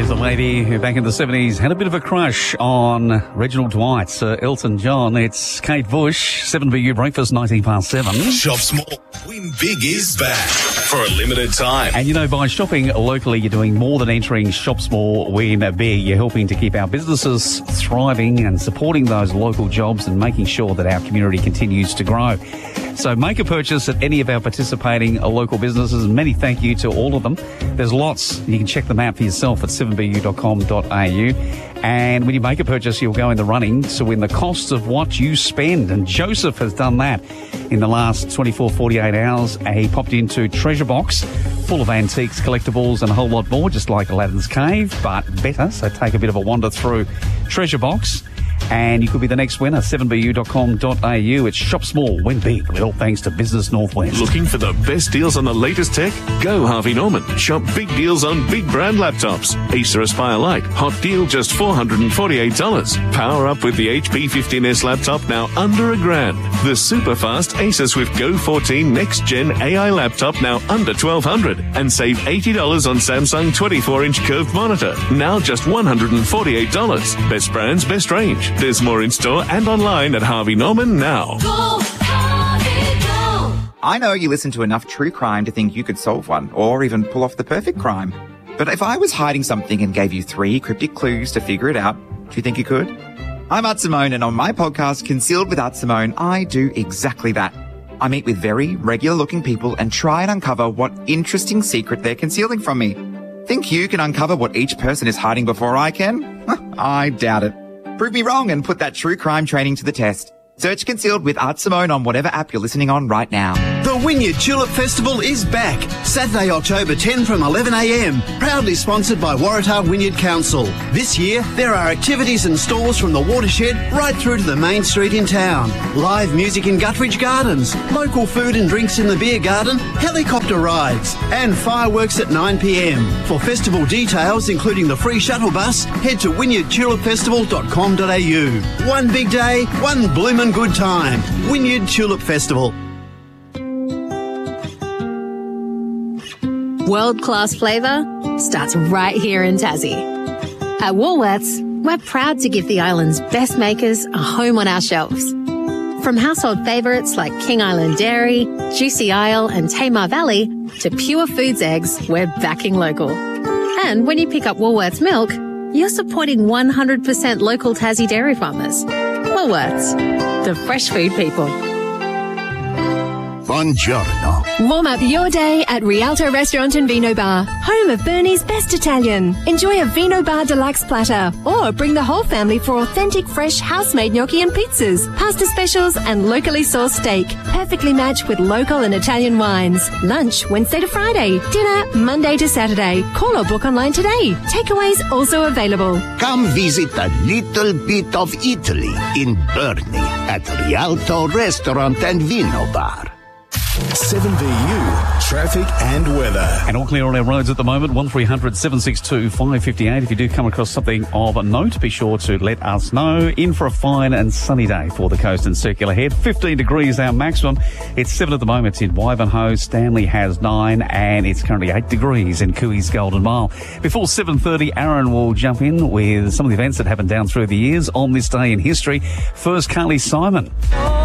There's a lady who back in the 70s had a bit of a crush on Reginald Dwight, Sir Elton John. It's Kate Bush, 7BU Breakfast, 7:19. Shop small, win big is back for a limited time. And you know, by shopping locally, you're doing more than entering Shop Small, Win Big. You're helping to keep our businesses thriving and supporting those local jobs and making sure that our community continues to grow. So make a purchase at any of our participating local businesses, and many thank you to all of them. There's lots. You can check them out for yourself at 7bu.com.au. And when you make a purchase, you'll go in the running to win the cost of what you spend. And Joseph has done that in the last 24, 48 hours. He popped into Treasure Box, full of antiques, collectibles, and a whole lot more, just like Aladdin's Cave, but better. So take a bit of a wander through Treasure Box, and you could be the next winner. 7bu.com.au. It's Shop Small, Win Big, with all thanks to Business Northwest. Looking for the best deals on the latest tech? Go Harvey Norman. Shop big deals on big brand laptops. Acer Aspire Lite, hot deal just $448. Power up with the HP 15S laptop, now under $1,000. The super fast Acer Swift Go 14 Next Gen AI laptop, now under $1,200. And save $80 on Samsung 24-inch curved monitor, now just $148. Best brands, best range. There's more in store and online at Harvey Norman now. Go, Harvey, go. I know you listen to enough true crime to think you could solve one, or even pull off the perfect crime. But if I was hiding something and gave you 3 cryptic clues to figure it out, do you think you could? I'm Art Simone, and on my podcast, Concealed with Art Simone, I do exactly that. I meet with very regular-looking people and try and uncover what interesting secret they're concealing from me. Think you can uncover what each person is hiding before I can? I doubt it. Prove me wrong and put that true crime training to the test. Search Concealed with Art Simone on whatever app you're listening on right now. The Wynyard Tulip Festival is back. Saturday, October 10 from 11 a.m. Proudly sponsored by Waratah Wynyard Council. This year, there are activities and stalls from the watershed right through to the main street in town. Live music in Guthridge Gardens, local food and drinks in the beer garden, helicopter rides, and fireworks at 9 p.m. For festival details, including the free shuttle bus, head to wynyardtulipfestival.com.au. One big day, one bloomin' good time. Wynyard Tulip Festival. World-class flavour starts right here in Tassie. At Woolworths, we're proud to give the island's best makers a home on our shelves. From household favourites like King Island Dairy, Juicy Isle and Tamar Valley to Pure Foods eggs, we're backing local. And when you pick up Woolworths milk, you're supporting 100% local Tassie dairy farmers. Woolworths, the fresh food people. Buongiorno. Warm up your day at Rialto Restaurant and Vino Bar, home of Bernie's best Italian. Enjoy a Vino Bar Deluxe platter, or bring the whole family for authentic, fresh, house-made gnocchi and pizzas, pasta specials and locally sourced steak, perfectly matched with local and Italian wines. Lunch Wednesday to Friday, dinner Monday to Saturday. Call or book online today. Takeaways also available. Come visit a little bit of Italy in Burnie at Rialto Restaurant and Vino Bar. 7BU, traffic and weather. And all clear on our roads at the moment, 1300 762 558. If you do come across something of note, be sure to let us know. In for a fine and sunny day for the coast and Circular Head. 15 degrees our maximum. It's 7 at the moment in Wivenhoe. Stanley has 9, and it's currently 8 degrees in Cooey's Golden Mile. Before 7:30, Aaron will jump in with some of the events that happened down through the years on this day in history. First, Carly Simon.